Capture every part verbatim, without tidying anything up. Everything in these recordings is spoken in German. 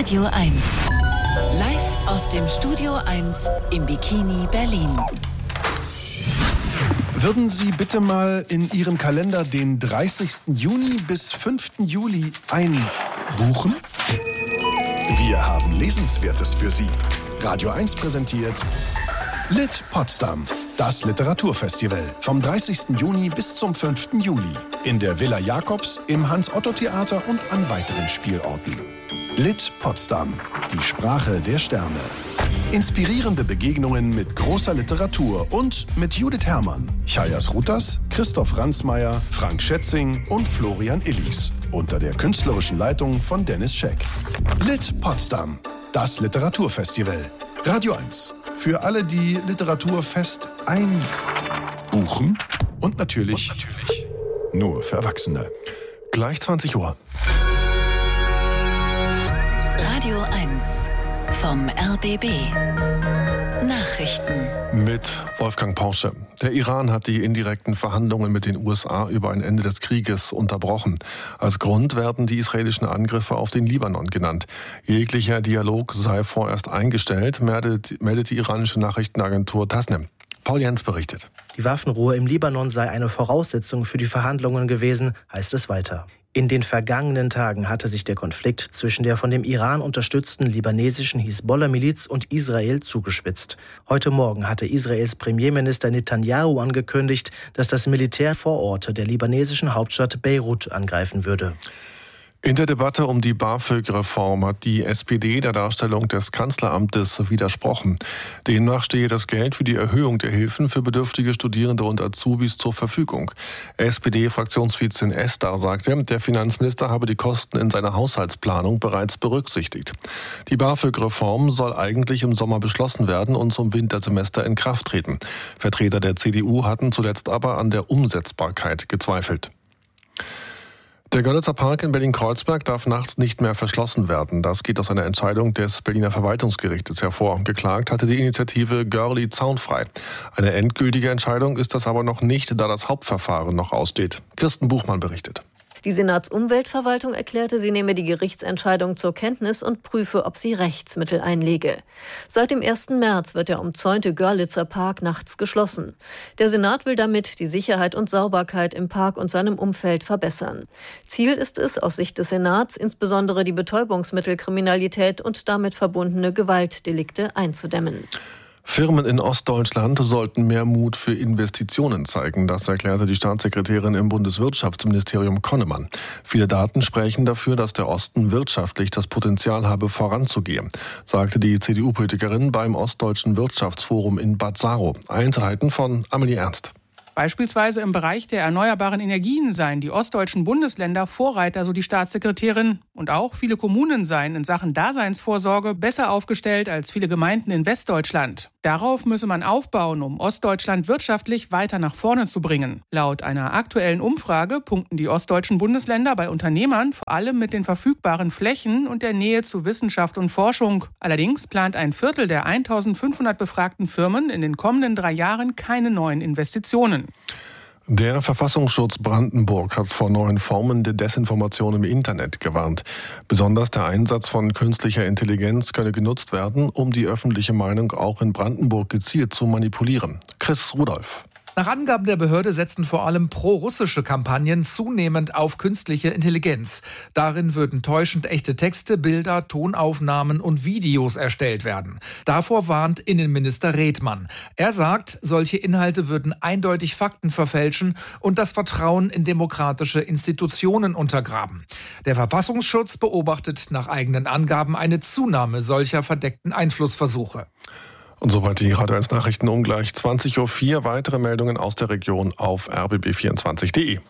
Radio eins. Live aus dem Studio eins im Bikini Berlin. Würden Sie bitte mal in Ihren Kalender den dreißigsten Juni bis fünften Juli einbuchen? Wir haben Lesenswertes für Sie. Radio eins präsentiert Lit Potsdam, das Literaturfestival. Vom dreißigsten Juni bis zum fünften Juli. In der Villa Jakobs, im Hans-Otto-Theater und an weiteren Spielorten. Lit Potsdam, die Sprache der Sterne. Inspirierende Begegnungen mit großer Literatur und mit Judith Herrmann, Chayas Rutas, Christoph Ransmayr, Frank Schätzing und Florian Illies. Unter der künstlerischen Leitung von Dennis Scheck. Lit Potsdam, das Literaturfestival. Radio eins. Für alle, die Literaturfest einbuchen. Und natürlich, und natürlich nur für Erwachsene. Gleich zwanzig Uhr. Radio eins vom R B B. Nachrichten. Mit Wolfgang Porsche. Der Iran hat die indirekten Verhandlungen mit den U S A über ein Ende des Krieges unterbrochen. Als Grund werden die israelischen Angriffe auf den Libanon genannt. Jeglicher Dialog sei vorerst eingestellt, meldet, meldet die iranische Nachrichtenagentur Tasnim. Paul Jens berichtet. Die Waffenruhe im Libanon sei eine Voraussetzung für die Verhandlungen gewesen, heißt es weiter. In den vergangenen Tagen hatte sich der Konflikt zwischen der von dem Iran unterstützten libanesischen Hisbollah-Miliz und Israel zugespitzt. Heute Morgen hatte Israels Premierminister Netanyahu angekündigt, dass das Militär Vororte der libanesischen Hauptstadt Beirut angreifen würde. In der Debatte um die BAföG-Reform hat die S P D der Darstellung des Kanzleramtes widersprochen. Demnach stehe das Geld für die Erhöhung der Hilfen für bedürftige Studierende und Azubis zur Verfügung. S P D-Fraktionsvizin Estar sagte, der Finanzminister habe die Kosten in seiner Haushaltsplanung bereits berücksichtigt. Die BAföG-Reform soll eigentlich im Sommer beschlossen werden und zum Wintersemester in Kraft treten. Vertreter der C D U hatten zuletzt aber an der Umsetzbarkeit gezweifelt. Der Görlitzer Park in Berlin-Kreuzberg darf nachts nicht mehr verschlossen werden. Das geht aus einer Entscheidung des Berliner Verwaltungsgerichtes hervor. Geklagt hatte die Initiative Görli zaunfrei. Eine endgültige Entscheidung ist das aber noch nicht, da das Hauptverfahren noch aussteht. Kirsten Buchmann berichtet. Die Senatsumweltverwaltung erklärte, sie nehme die Gerichtsentscheidung zur Kenntnis und prüfe, ob sie Rechtsmittel einlege. Seit dem ersten März wird der umzäunte Görlitzer Park nachts geschlossen. Der Senat will damit die Sicherheit und Sauberkeit im Park und seinem Umfeld verbessern. Ziel ist es, aus Sicht des Senats, insbesondere die Betäubungsmittelkriminalität und damit verbundene Gewaltdelikte einzudämmen. Firmen in Ostdeutschland sollten mehr Mut für Investitionen zeigen. Das erklärte die Staatssekretärin im Bundeswirtschaftsministerium Konnemann. Viele Daten sprechen dafür, dass der Osten wirtschaftlich das Potenzial habe, voranzugehen, sagte die C D U-Politikerin beim Ostdeutschen Wirtschaftsforum in Bad Saro. Einzelheiten von Amelie Ernst. Beispielsweise im Bereich der erneuerbaren Energien seien die ostdeutschen Bundesländer Vorreiter, so die Staatssekretärin. Und auch viele Kommunen seien in Sachen Daseinsvorsorge besser aufgestellt als viele Gemeinden in Westdeutschland. Darauf müsse man aufbauen, um Ostdeutschland wirtschaftlich weiter nach vorne zu bringen. Laut einer aktuellen Umfrage punkten die ostdeutschen Bundesländer bei Unternehmern vor allem mit den verfügbaren Flächen und der Nähe zu Wissenschaft und Forschung. Allerdings plant ein Viertel der eintausendfünfhundert befragten Firmen in den kommenden drei Jahren keine neuen Investitionen. Der Verfassungsschutz Brandenburg hat vor neuen Formen der Desinformation im Internet gewarnt. Besonders der Einsatz von künstlicher Intelligenz könne genutzt werden, um die öffentliche Meinung auch in Brandenburg gezielt zu manipulieren. Chris Rudolph. Nach Angaben der Behörde setzen vor allem pro-russische Kampagnen zunehmend auf künstliche Intelligenz. Darin würden täuschend echte Texte, Bilder, Tonaufnahmen und Videos erstellt werden. Davor warnt Innenminister Redmann. Er sagt, solche Inhalte würden eindeutig Fakten verfälschen und das Vertrauen in demokratische Institutionen untergraben. Der Verfassungsschutz beobachtet nach eigenen Angaben eine Zunahme solcher verdeckten Einflussversuche. Und soweit die Radio eins Nachrichten um gleich zwanzig Uhr vier. Weitere Meldungen aus der Region auf r b b vierundzwanzig punkt d e.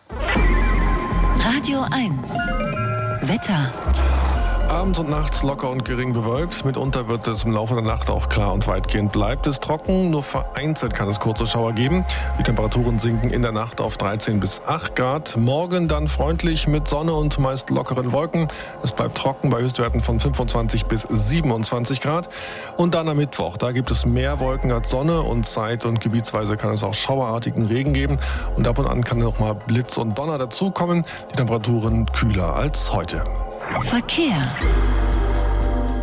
Radio eins. Wetter. Abends und nachts locker und gering bewölkt. Mitunter wird es im Laufe der Nacht auch klar und weitgehend bleibt es trocken. Nur vereinzelt kann es kurze Schauer geben. Die Temperaturen sinken in der Nacht auf dreizehn bis acht Grad. Morgen dann freundlich mit Sonne und meist lockeren Wolken. Es bleibt trocken bei Höchstwerten von fünfundzwanzig bis siebenundzwanzig Grad. Und dann am Mittwoch, da gibt es mehr Wolken als Sonne und zeit- und gebietsweise kann es auch schauerartigen Regen geben. Und ab und an kann noch mal Blitz und Donner dazukommen. Die Temperaturen kühler als heute. Verkehr.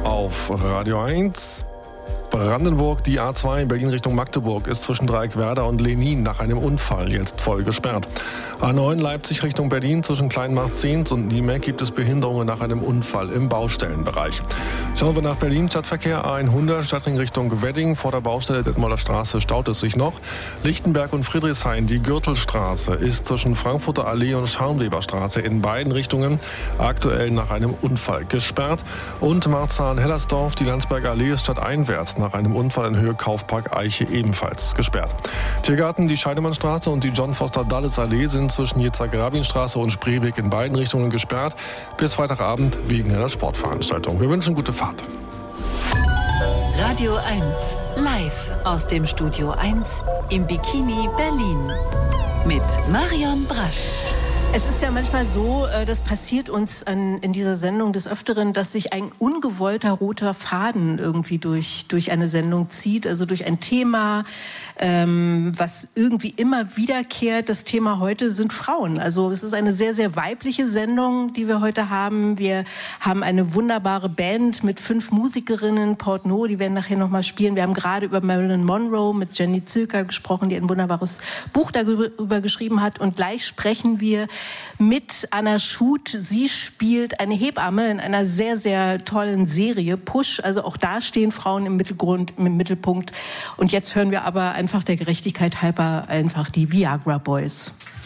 auf Radio eins. Brandenburg, die A zwei in Berlin Richtung Magdeburg ist zwischen Dreieckwerder und Lenin nach einem Unfall jetzt voll gesperrt. A neun Leipzig Richtung Berlin zwischen Kleinmarkt-Zehns und Niemek gibt es Behinderungen nach einem Unfall im Baustellenbereich. Schauen wir nach Berlin, Stadtverkehr A hundert, Stadtring Richtung Wedding, vor der Baustelle Detmolder Straße staut es sich noch. Lichtenberg und Friedrichshain, die Gürtelstraße ist zwischen Frankfurter Allee und Scharnweberstraße in beiden Richtungen aktuell nach einem Unfall gesperrt. Und Marzahn-Hellersdorf, die Landsberger Allee ist stadteinwärts nach einem Unfall in Höhe Kaufpark Eiche ebenfalls gesperrt. Tiergarten, die Scheidemannstraße und die John Foster Dulles Allee sind zwischen Jitzak-Rabin-Straße und Spreeweg in beiden Richtungen gesperrt bis Freitagabend wegen einer Sportveranstaltung. Wir wünschen gute Fahrt. Radio eins, live aus dem Studio eins im Bikini Berlin mit Marion Brasch. Es ist ja manchmal so, das passiert uns an, in dieser Sendung des Öfteren, dass sich ein ungewollter roter Faden irgendwie durch, durch eine Sendung zieht, also durch ein Thema, ähm, was irgendwie immer wiederkehrt. Das Thema heute sind Frauen. Also es ist eine sehr, sehr weibliche Sendung, die wir heute haben. Wir haben eine wunderbare Band mit fünf Musikerinnen, Portneau, die werden nachher nochmal spielen. Wir haben gerade über Marilyn Monroe mit Jenny Zilker gesprochen, die ein wunderbares Buch darüber geschrieben hat. Und gleich sprechen wir mit Anna Schut. Sie spielt eine Hebamme in einer sehr, sehr tollen Serie, Push. Also auch da stehen Frauen im Mittelgrund, im Mittelpunkt. Und jetzt hören wir aber einfach der Gerechtigkeit halber einfach die Viagra Boys.